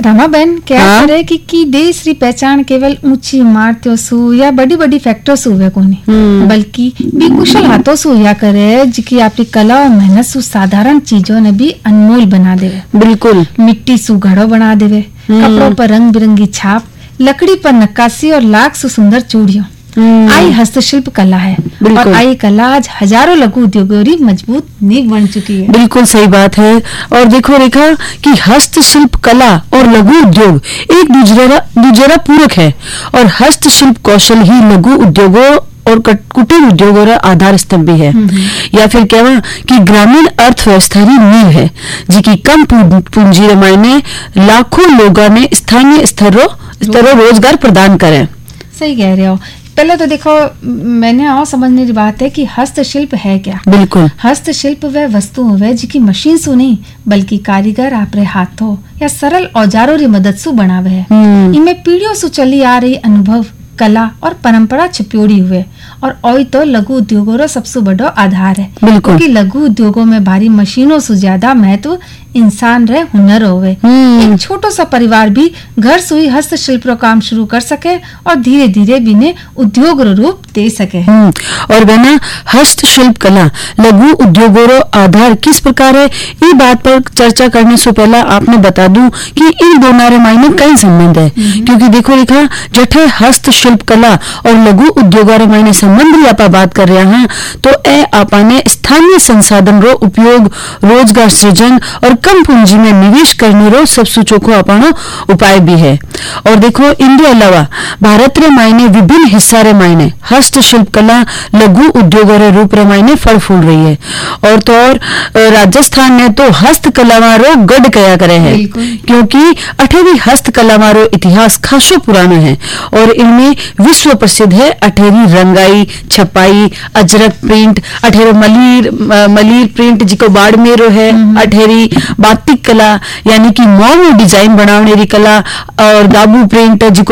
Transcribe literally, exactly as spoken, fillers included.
रमाबेन क्या हाँ? करे कि की देश री पहचान केवल ऊंची इमारतों सु या बड़ी बड़ी फैक्ट्रियों से हुए कोनी, बल्कि भी कुशल हाथों से हुआ करे जिकी आपकी कला और मेहनत सु साधारण चीजों ने भी अनमोल बना देवे। बिल्कुल। मिट्टी सु घड़ो बना देवे, कपड़ों पर रंग बिरंगी छाप, लकड़ी पर नक्काशी और लाख सु सुंदर चूड़ियों। आई हस्तशिल्प कला है और आई कला आज हजारों लघु उद्योगों की मजबूत नींव बन चुकी है। बिल्कुल सही बात है। और देखो रेखा कि हस्तशिल्प कला और लघु उद्योग एक दूसरा दूसरा पूरक है और हस्तशिल्प कौशल ही लघु उद्योगों और कुटीर उद्योगों का आधार स्तंभ भी है, या फिर कहवा कि ग्रामीण अर्थव्यवस्था की नींव है जिकी कम पूंजी रमाई ने लाखों लोगों ने स्थानीय स्तरों स्तरों रोजगार प्रदान करे। सही कह रहे हो। पहले तो देखो मैंने और समझने की बात है कि हस्तशिल्प है क्या। बिल्कुल। हस्तशिल्प वह वस्तु है जिकी मशीन सु नहीं बल्कि कारीगर आपरे हाथों या सरल औजारों की मदद सु बनावे है। इनमें पीढ़ियों से चली आ रही अनुभव कला और परंपरा छिप्योड़ी हुए और ओई तो लघु उद्योगों रो सबसे बड़ो आधार है, क्योंकि लघु उद्योगों में भारी मशीनों से ज्यादा महत्व इंसान रे हुनर होवे। एक छोटो सा परिवार भी घर से ही हस्तशिल्प रो काम शुरू कर सके और धीरे धीरे बिने उद्योग रो रूप दे सके। और बना हस्तशिल्प कला लघु उद्योगों रो आधार किस प्रकार है, ये बात पर चर्चा करने से पहले आपने बता दूं कि इन दोनों रे मायने कई संबंध है। क्योंकि देखो रेखा जठे हस्तशिल्प कला और लघु उद्योगों रे मायने संबंध ही आपा बात कर रहे हैं तो ए आपा ने स्थानीय संसाधन रो उपयोग, रोजगार सृजन और कम पूंजी में निवेश करने रो सबसे चोखो अपनो उपाय भी है। और देखो इंडिया अलावा भारत रे मायने विभिन्न हिस्सा रे मायने हस्तशिल्प कला लघु उद्योगों रे रूप रे मायने फल फूल रही है। और तो और राजस्थान ने तो हस्तकला मारो गढ़ कया करे है, क्योंकि अठेरी हस्तकला मारो इतिहास खासो पुराना है और इनमें विश्व प्रसिद्ध है अठेरी रंगाई, छपाई, अजरक प्रिंट, अठेरो मलीर मलीर प्रिंट जिको बाड़मेरो है, अठेरी बातिक कला यानी कि मोम डिजाइन बनाने री कला और दाबू प्रिंट जिको